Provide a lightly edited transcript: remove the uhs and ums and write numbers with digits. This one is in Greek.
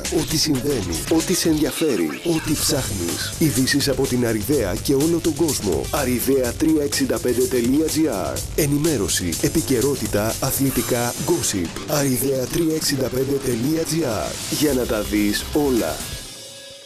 Ό,τι συμβαίνει, ό,τι σε ενδιαφέρει, ό,τι ψάχνεις. Ειδήσεις από την Αριδαία και όλο τον κόσμο. Arιδea365.gr. Ενημέρωση, επικαιρότητα, αθλητικά, gossip. Aridea365.gr. Για να τα δεις όλα.